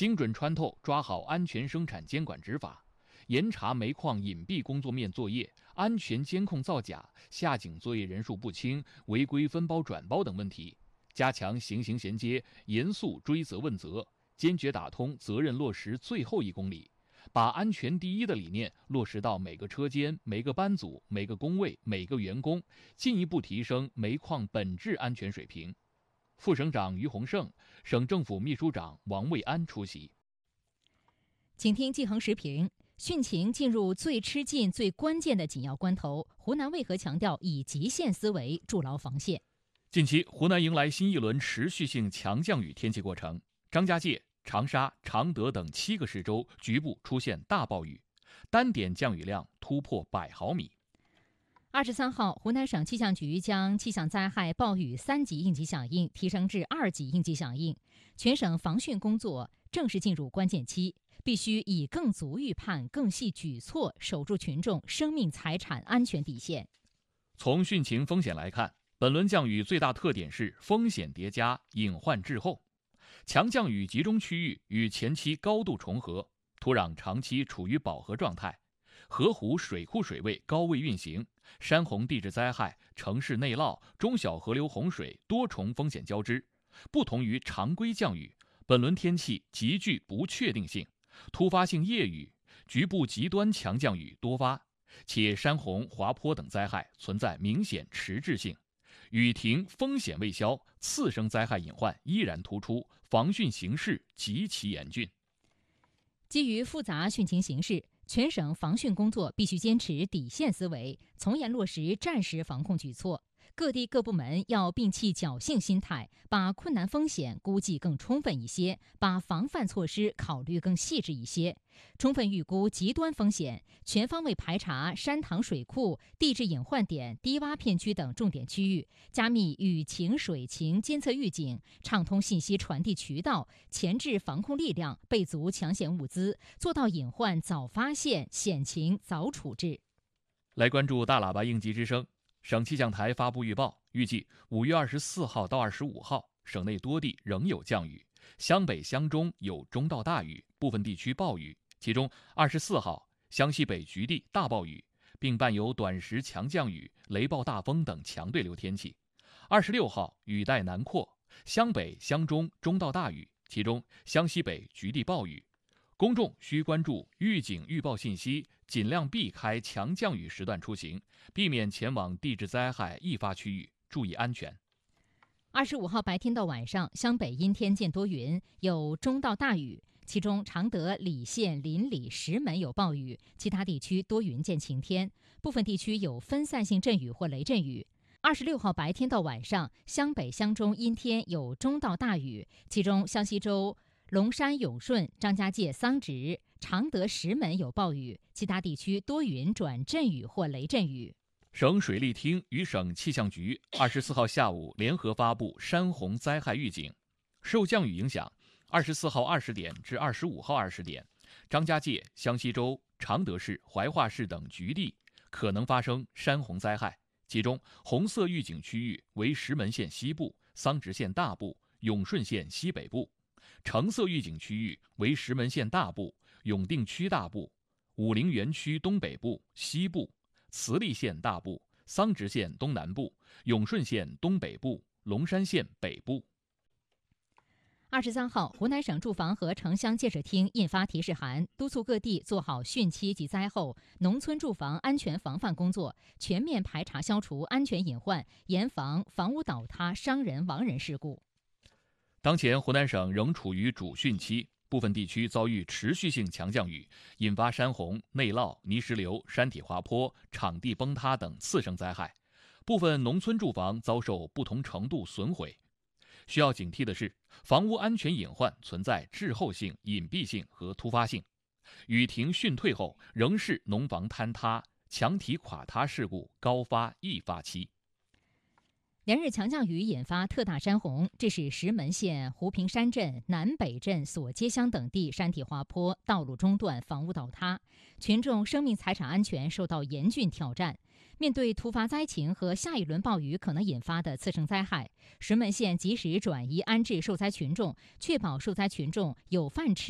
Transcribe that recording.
精准穿透抓好安全生产监管执法，严查煤矿隐蔽工作面作业、安全监控造假、下井作业人数不清、违规分包转包等问题，加强刑刑衔接，严肃追责问责，坚决打通责任落实最后1公里，把安全第一的理念落实到每个车间、每个班组、每个工位、每个员工，进一步提升煤矿本质安全水平。副省长于洪胜、省政府秘书长王卫安出席。 请听季恒时评：汛情进入最吃劲、最关键的紧要关头，湖南为何强调以极限思维筑牢防线？ 近期，湖南迎来新一轮持续性强降雨天气过程，张家界、长沙、常德等7个市州局部出现大暴雨，单点降雨量突破100毫米。 23号，湖南省气象局将气象灾害暴雨3级应急响应提升至2级应急响应，全省防汛工作正式进入关键期，必须以更足预判、更细举措守住群众生命财产安全底线。 从汛情风险来看，本轮降雨最大特点是风险叠加、隐患滞后。强降雨集中区域与前期高度重合，土壤长期处于饱和状态，河湖水库水位高位运行，山洪地质灾害、城市内涝、中小河流洪水多重风险交织。不同于常规降雨，本轮天气极具不确定性，突发性夜雨、局部极端强降雨多发，且山洪、滑坡等灾害存在明显迟滞性。雨停风险未消，次生灾害隐患依然突出，防汛形势极其严峻。 基于复杂汛情形势，全省防汛工作必须坚持底线思维，从严落实战时防控举措。各地各部门要摒弃侥幸心态，把困难风险估计更充分一些，把防范措施考虑更细致一些，充分预估极端风险，全方位排查山塘水库、地质隐患点、低洼片区等重点区域，加密雨情、水情监测预警，畅通信息传递渠道，前置防控力量，备足抢险物资，做到隐患早发现、险情早处置。 来关注大喇叭应急之声。省气象台发布预报，预计5月24号到25号，省内多地仍有降雨，湘北、湘中有中到大雨，部分地区暴雨。其中24号，湘西北局地大暴雨，并伴有短时强降雨、雷暴大风等强对流天气。26号，雨带南扩，湘北、湘中中到大雨，其中湘西北局地暴雨。公众需关注预警预报信息，尽量避开强降雨时段出行，避免前往地质灾害易发区域，注意安全。 25号白天到晚上，湘北阴天见多云，有中到大雨，其中常德、澧县、临澧、石门有暴雨，其他地区多云见晴天，部分地区有分散性阵雨或雷阵雨。26号白天到晚上，湘北、湘中阴天有中到大雨，其中湘西州龙山、永顺、张家界、桑植、常德、石门有暴雨，其他地区多云转阵雨或雷阵雨。 省水利厅与省气象局24号下午联合发布山洪灾害预警。受降雨影响，24号20点至25号20点，张家界、湘西州、常德市、怀化市等局地可能发生山洪灾害，其中红色预警区域为石门县西部、桑植县大部、永顺县西北部。橙色预警区域为石门县大部、永定区大部、武陵源区东北部、西部、慈利县大部、桑植县东南部、永顺县东北部、龙山县北部。 23号，湖南省住房和城乡建设厅印发提示函，督促各地做好汛期及灾后农村住房安全防范工作，全面排查消除安全隐患，严防房屋倒塌、伤人亡人事故。 当前湖南省仍处于主汛期，部分地区遭遇持续性强降雨，引发山洪、内涝、泥石流、山体滑坡、场地崩塌等次生灾害，部分农村住房遭受不同程度损毁。需要警惕的是，房屋安全隐患存在滞后性、隐蔽性和突发性。雨停汛退后，仍是农房坍塌、墙体垮塌事故高发易发期。 连日强降雨引发特大山洪，致使石门县湖平山镇、南北镇、索街乡等地山体滑坡、道路中断、房屋倒塌，群众生命财产安全受到严峻挑战。面对突发灾情和下一轮暴雨可能引发的次生灾害，石门县及时转移安置受灾群众，确保受灾群众有饭吃。